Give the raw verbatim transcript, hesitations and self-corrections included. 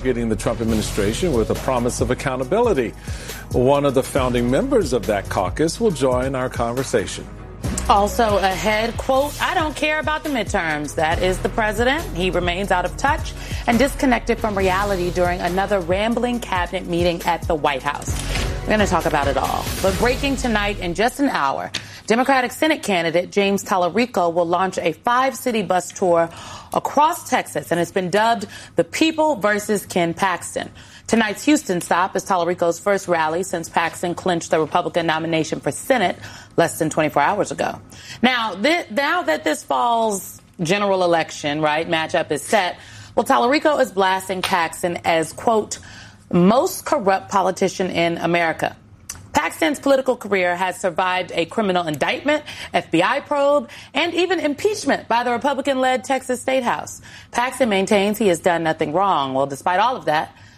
targeting the Trump administration with a promise of accountability. One of the founding members of that caucus will join our conversation. Also ahead, quote, I don't care about the midterms. That is the president. He remains out of touch and disconnected from reality during another rambling cabinet meeting at the White House. We're going to talk about it all. But breaking tonight in just an hour, Democratic Senate candidate James Talarico will launch a five-city bus tour across Texas, and it's been dubbed the People versus Ken Paxton. Tonight's Houston stop is Talarico's first rally since Paxton clinched the Republican nomination for Senate less than twenty-four hours ago. Now, th- now that this fall's general election, right, matchup is set, well, Talarico is blasting Paxton as, quote, most corrupt politician in America. Paxton's political career has survived a criminal indictment, F B I probe, and even impeachment by the Republican-led Texas State House. Paxton maintains he has done nothing wrong. Well, despite all of that,